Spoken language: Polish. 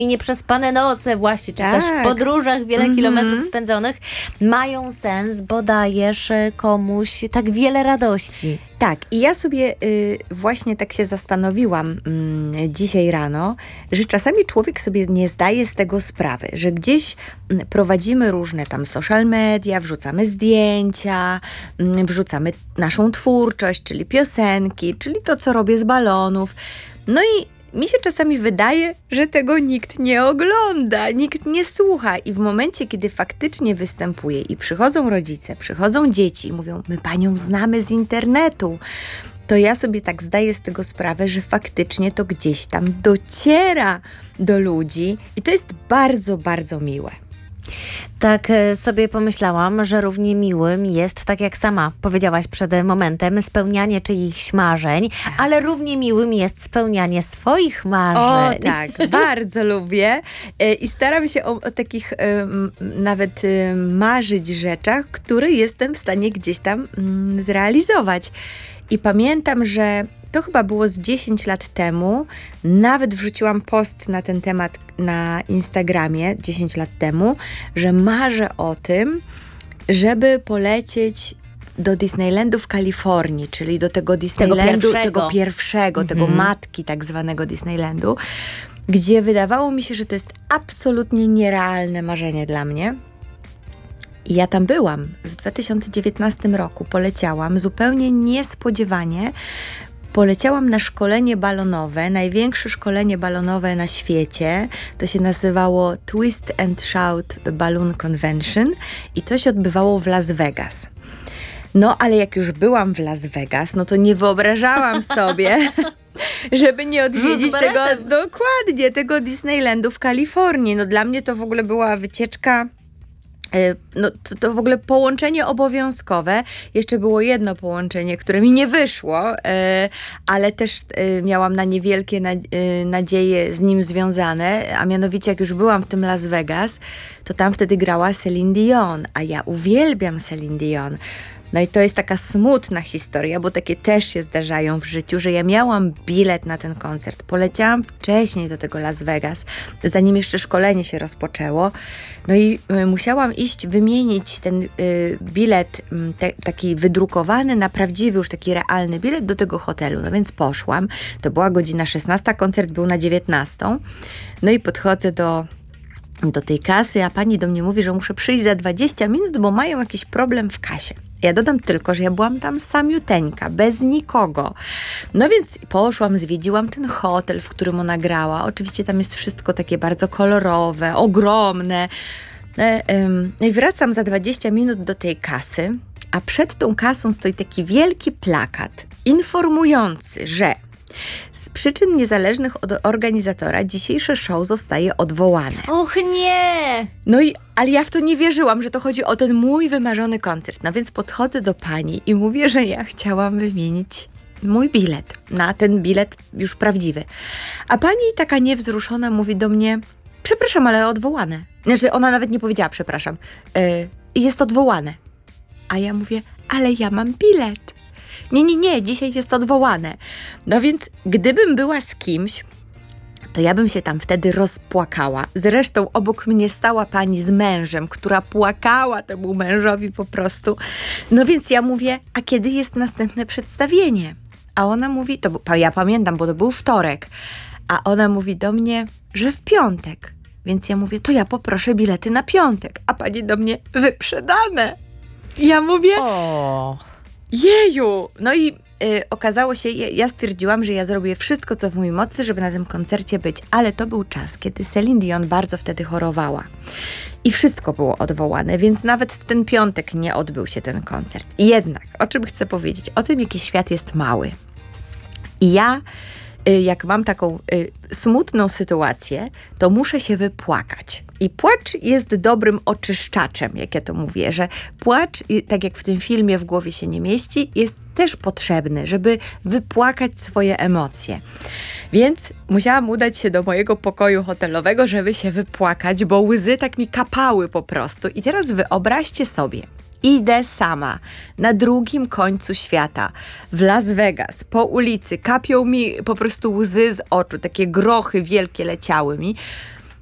I nieprzespane noce właśnie, czy też w Tak. podróżach wiele kilometrów spędzonych mają sens, bo dajesz komuś tak wiele radości. Tak, i ja sobie właśnie tak się zastanowiłam dzisiaj rano, że czasami człowiek sobie nie zdaje z tego sprawy, że gdzieś prowadzimy różne tam social media, wrzucamy zdjęcia, wrzucamy naszą twórczość, czyli piosenki, czyli to, co robię z balonów. No i mi się czasami wydaje, że tego nikt nie ogląda, nikt nie słucha i w momencie, kiedy faktycznie występuję i przychodzą rodzice, przychodzą dzieci i mówią, my panią znamy z internetu, to ja sobie tak zdaję z tego sprawę, że faktycznie to gdzieś tam dociera do ludzi i to jest bardzo, bardzo miłe. Tak sobie pomyślałam, że równie miłym jest, tak jak sama powiedziałaś przed momentem, spełnianie czyichś marzeń, ale równie miłym jest spełnianie swoich marzeń. O tak, bardzo lubię i staram się o takich nawet marzyć rzeczach, które jestem w stanie gdzieś tam zrealizować. I pamiętam, że to chyba było z 10 lat temu, nawet wrzuciłam post na ten temat na Instagramie 10 lat temu, że marzę o tym, żeby polecieć do Disneylandu w Kalifornii, czyli do tego Disneylandu, tego pierwszego, tego matki tak zwanego Disneylandu, gdzie wydawało mi się, że to jest absolutnie nierealne marzenie dla mnie. I ja tam byłam w 2019 roku, poleciałam zupełnie niespodziewanie. Poleciałam na szkolenie balonowe, największe szkolenie balonowe na świecie. To się nazywało Twist and Shout Balloon Convention i to się odbywało w Las Vegas. No, ale jak już byłam w Las Vegas, no to nie wyobrażałam sobie, żeby nie odwiedzić tego Disneylandu w Kalifornii. No dla mnie to w ogóle była wycieczka. No, to w ogóle połączenie obowiązkowe. Jeszcze było jedno połączenie, które mi nie wyszło, ale też miałam na niewielkie nadzieje z nim związane, a mianowicie jak już byłam w tym Las Vegas, to tam wtedy grała Celine Dion, a ja uwielbiam Celine Dion. No i to jest taka smutna historia, bo takie też się zdarzają w życiu, że ja miałam bilet na ten koncert. Poleciałam wcześniej do tego Las Vegas, zanim jeszcze szkolenie się rozpoczęło. No i musiałam iść wymienić ten bilet taki wydrukowany na prawdziwy, już taki realny bilet do tego hotelu. No więc poszłam. To była godzina 16, koncert był na 19. No i podchodzę do tej kasy, a pani do mnie mówi, że muszę przyjść za 20 minut, bo mają jakiś problem w kasie. Ja dodam tylko, że ja byłam tam samiuteńka, bez nikogo. No więc poszłam, zwiedziłam ten hotel, w którym ona grała. Oczywiście tam jest wszystko takie bardzo kolorowe, ogromne. No i wracam za 20 minut do tej kasy, a przed tą kasą stoi taki wielki plakat informujący, że z przyczyn niezależnych od organizatora dzisiejsze show zostaje odwołane. Och nie! No i, ale ja w to nie wierzyłam, że to chodzi o ten mój wymarzony koncert. No więc podchodzę do pani i mówię, że ja chciałam wymienić mój bilet na ten bilet już prawdziwy. A pani taka niewzruszona mówi do mnie, przepraszam, ale odwołane. Znaczy ona nawet nie powiedziała przepraszam. Jest odwołane. A ja mówię, ale ja mam bilet. Nie, dzisiaj jest odwołane. No więc gdybym była z kimś, to ja bym się tam wtedy rozpłakała. Zresztą obok mnie stała pani z mężem, która płakała temu mężowi po prostu. No więc ja mówię, a kiedy jest następne przedstawienie? A ona mówi, ja pamiętam, bo to był wtorek, a ona mówi do mnie, że w piątek. Więc ja mówię, to ja poproszę bilety na piątek. A pani do mnie, wyprzedane. Ja mówię... Jeju! No i okazało się, ja stwierdziłam, że ja zrobię wszystko, co w mojej mocy, żeby na tym koncercie być. Ale to był czas, kiedy Celine Dion bardzo wtedy chorowała. I wszystko było odwołane, więc nawet w ten piątek nie odbył się ten koncert. I jednak, o czym chcę powiedzieć? O tym, jaki świat jest mały. I ja, jak mam taką smutną sytuację, to muszę się wypłakać. I płacz jest dobrym oczyszczaczem, jak ja to mówię, że płacz, tak jak w tym filmie W głowie się nie mieści, jest też potrzebny, żeby wypłakać swoje emocje. Więc musiałam udać się do mojego pokoju hotelowego, żeby się wypłakać, bo łzy tak mi kapały po prostu. I teraz wyobraźcie sobie, idę sama na drugim końcu świata, w Las Vegas, po ulicy, kapią mi po prostu łzy z oczu, takie grochy wielkie leciały mi.